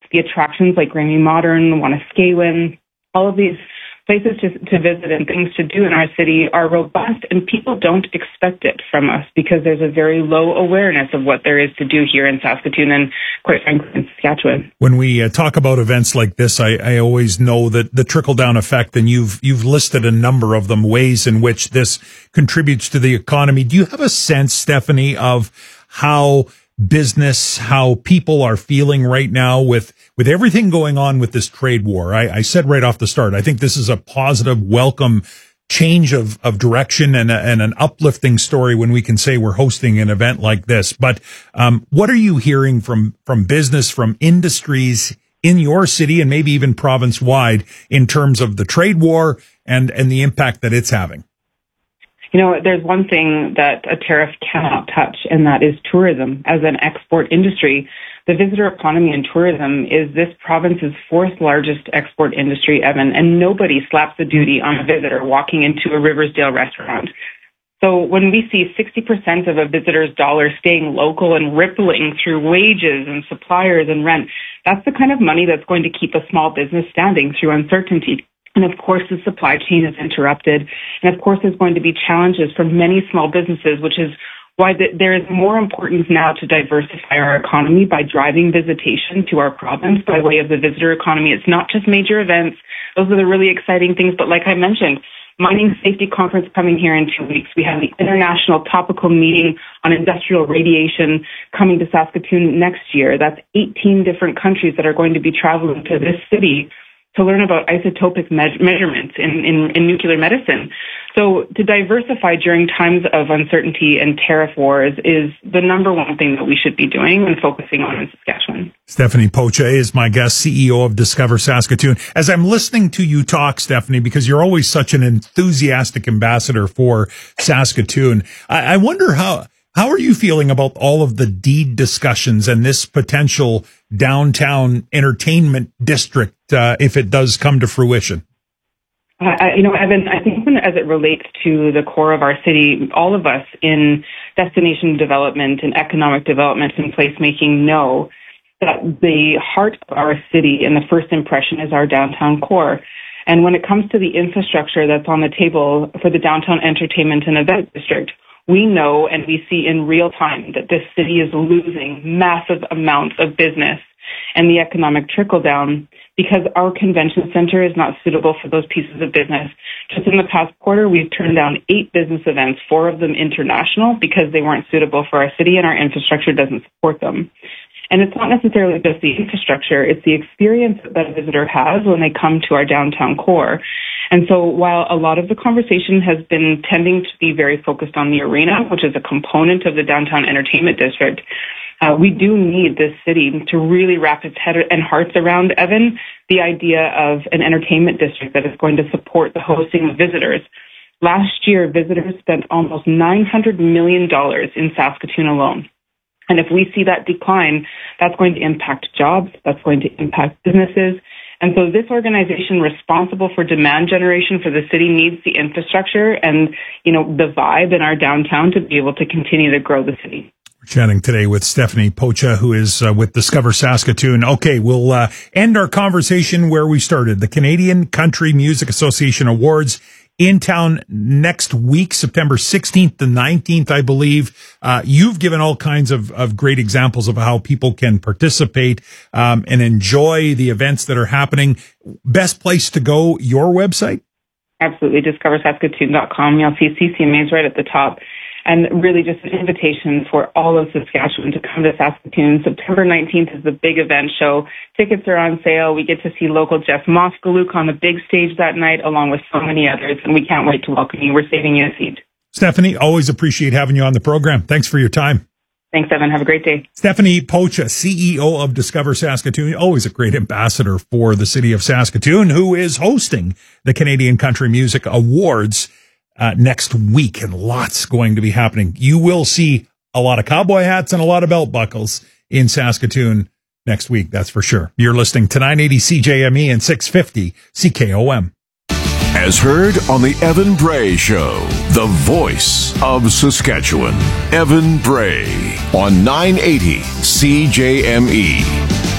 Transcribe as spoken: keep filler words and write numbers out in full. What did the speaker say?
the attractions like Grammy Modern, Wanuskewin, all of these places to, to visit and things to do in our city are robust, and people don't expect it from us because there's a very low awareness of what there is to do here in Saskatoon and, quite frankly, in Saskatchewan. When we uh, talk about events like this, I, I always know that the trickle-down effect, and you've you've listed a number of them, ways in which this contributes to the economy. Do you have a sense, Stephanie, of how business, how people are feeling right now with, with everything going on with this trade war? I, I said right off the start, I think this is a positive, welcome change of, of direction and, a, and an uplifting story when we can say we're hosting an event like this. But um, what are you hearing from, from business, from industries in your city and maybe even province-wide in terms of the trade war and, and the impact that it's having? You know, there's one thing that a tariff cannot touch, and that is tourism. As an export industry, the visitor economy and tourism is this province's fourth largest export industry, Evan, and nobody slaps a duty on a visitor walking into a Riversdale restaurant. So when we see sixty percent of a visitor's dollar staying local and rippling through wages and suppliers and rent, that's the kind of money that's going to keep a small business standing through uncertainty. And of course, the supply chain is interrupted. And of course, there's going to be challenges for many small businesses, which is why the, there is more importance now to diversify our economy by driving visitation to our province by way of the visitor economy. It's not just major events. Those are the really exciting things. But like I mentioned, Mining Safety Conference coming here in two weeks. We have the International Topical Meeting on Industrial Radiation coming to Saskatoon next year. That's eighteen different countries that are going to be traveling to this city to learn about isotopic me- measurements in, in, in nuclear medicine. So to diversify during times of uncertainty and tariff wars is the number one thing that we should be doing and focusing on in Saskatchewan. Stephanie Pocha is my guest, C E O of Discover Saskatoon. As I'm listening to you talk, Stephanie, because you're always such an enthusiastic ambassador for Saskatoon, I, I wonder how... How are you feeling about all of the deed discussions and this potential downtown entertainment district, uh, if it does come to fruition? Uh, you know, Evan, I think when, as it relates to the core of our city, all of us in destination development and economic development and placemaking know that the heart of our city and the first impression is our downtown core. And when it comes to the infrastructure that's on the table for the downtown entertainment and event district, we know and we see in real time that this city is losing massive amounts of business and the economic trickle down because our convention center is not suitable for those pieces of business. Just in the past quarter, we've turned down eight business events, four of them international, because they weren't suitable for our city and our infrastructure doesn't support them. And it's not necessarily just the infrastructure, it's the experience that a visitor has when they come to our downtown core. And so while a lot of the conversation has been tending to be very focused on the arena, which is a component of the downtown entertainment district, uh, we do need this city to really wrap its head and hearts around, Evan, the idea of an entertainment district that is going to support the hosting of visitors. Last year, visitors spent almost nine hundred million dollars in Saskatoon alone. And if we see that decline, that's going to impact jobs, that's going to impact businesses. And so this organization responsible for demand generation for the city needs the infrastructure and, you know, the vibe in our downtown to be able to continue to grow the city. We're chatting today with Stephanie Pocha, who is uh, with Discover Saskatoon. Okay, we'll uh, end our conversation where we started. The Canadian Country Music Association Awards in town next week, September sixteenth to nineteenth, I believe. Uh, you've given all kinds of, of great examples of how people can participate um, and enjoy the events that are happening. Best place to go, your website? Absolutely, discover saskatoon dot com. You'll see C C M As right at the top. And really just an invitation for all of Saskatchewan to come to Saskatoon. September nineteenth is the big event show. Tickets are on sale. We get to see local Jeff Moskalouk on the big stage that night, along with so many others. And we can't wait to welcome you. We're saving you a seat. Stephanie, always appreciate having you on the program. Thanks for your time. Thanks, Evan. Have a great day. Stephanie Pocha, C E O of Discover Saskatoon, always a great ambassador for the city of Saskatoon, who is hosting the Canadian Country Music Awards Uh, next week, and lots going to be happening. You will see a lot of cowboy hats and a lot of belt buckles in Saskatoon next week, that's for sure. You're listening to nine eighty C J M E and six fifty C K O M. As heard on the Evan Bray Show, the voice of Saskatchewan. Evan Bray on nine eighty C J M E.